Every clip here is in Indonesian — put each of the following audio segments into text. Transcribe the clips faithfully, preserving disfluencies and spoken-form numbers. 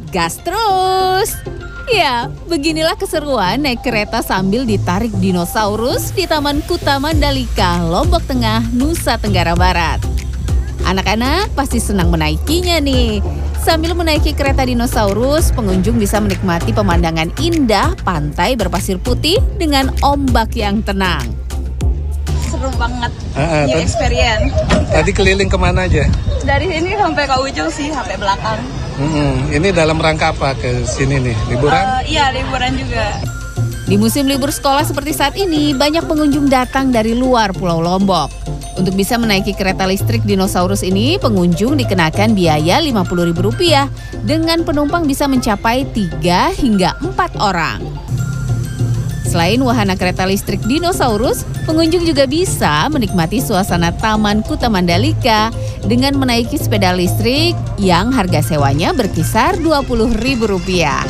gas terus. Ya, beginilah keseruan naik kereta sambil ditarik dinosaurus di Taman Kuta Mandalika, Lombok Tengah, Nusa Tenggara Barat. Anak-anak pasti senang menaikinya nih. Sambil menaiki kereta dinosaurus, pengunjung bisa menikmati pemandangan indah pantai berpasir putih dengan ombak yang tenang. Seru banget, uh, uh, new experience. Tadi keliling kemana aja? Dari sini sampai ke ujung sih, sampai belakang. Hmm, ini dalam rangka apa ke sini nih? Liburan? Uh, iya, liburan juga. Di musim libur sekolah seperti saat ini, banyak pengunjung datang dari luar Pulau Lombok. Untuk bisa menaiki kereta listrik dinosaurus ini, pengunjung dikenakan biaya lima puluh ribu rupiah dengan penumpang bisa mencapai tiga hingga empat orang. Selain wahana kereta listrik dinosaurus, pengunjung juga bisa menikmati suasana Taman Kuta Mandalika dengan menaiki sepeda listrik yang harga sewanya berkisar dua puluh ribu rupiah.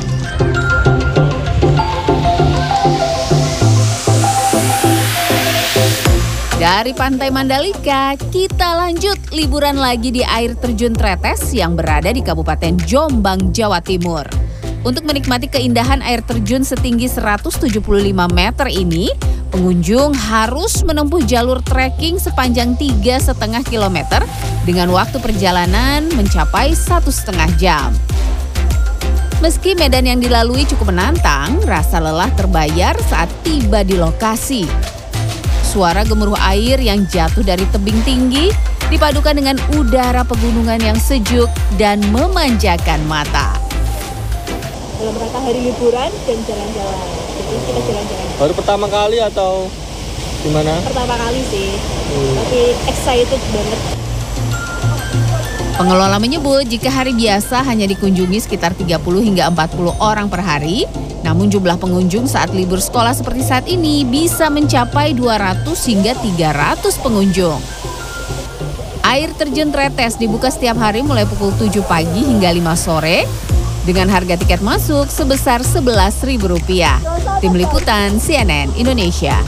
Dari Pantai Mandalika, kita lanjut liburan lagi di air terjun Tretes yang berada di Kabupaten Jombang, Jawa Timur. Untuk menikmati keindahan air terjun setinggi seratus tujuh puluh lima meter ini, pengunjung harus menempuh jalur trekking sepanjang tiga koma lima kilometer dengan waktu perjalanan mencapai satu setengah jam. Meski medan yang dilalui cukup menantang, rasa lelah terbayar saat tiba di lokasi. Suara gemuruh air yang jatuh dari tebing tinggi dipadukan dengan udara pegunungan yang sejuk dan memanjakan mata. Dalam rangka hari liburan dan jalan-jalan, jadi kita jalan-jalan. Baru pertama kali atau gimana? Pertama kali sih, hmm. tapi excited banget. Pengelola menyebut jika hari biasa hanya dikunjungi sekitar tiga puluh hingga empat puluh orang per hari, namun jumlah pengunjung saat libur sekolah seperti saat ini bisa mencapai dua ratus hingga tiga ratus pengunjung. Air terjun Tretes dibuka setiap hari mulai pukul tujuh pagi hingga lima sore dengan harga tiket masuk sebesar sebelas ribu rupiah. Tim Liputan C N N Indonesia.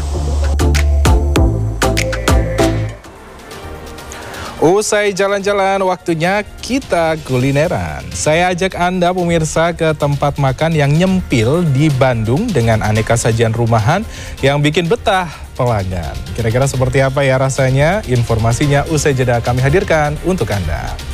Usai jalan-jalan, waktunya kita kulineran. Saya ajak Anda pemirsa ke tempat makan yang nyempil di Bandung dengan aneka sajian rumahan yang bikin betah pelanggan. Kira-kira seperti apa ya rasanya? Informasinya usai jeda kami hadirkan untuk Anda.